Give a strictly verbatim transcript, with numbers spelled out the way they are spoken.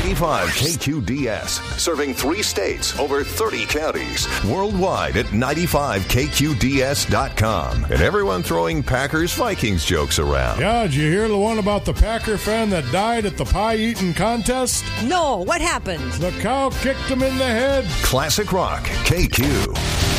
ninety-five K Q D S, serving three states, over thirty counties, worldwide at ninety-five K Q D S dot com. And everyone throwing Packers-Vikings jokes around. Yeah, did you hear the one about the Packer fan that died at the pie-eating contest? No, what happened? The cow kicked him in the head. Classic Rock, K Q.